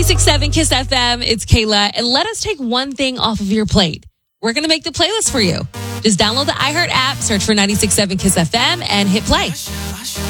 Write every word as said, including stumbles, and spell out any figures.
ninety-six point seven Kiss F M, it's Kayla, and let us take one thing off of your plate. We're going to make the playlist for you. Just download the iHeart app, search for ninety-six point seven Kiss F M, and hit play.